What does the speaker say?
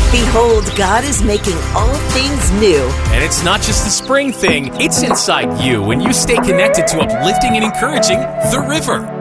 Behold, God is making all things new. And it's not just the spring thing, it's inside you when you stay connected to uplifting and encouraging The River.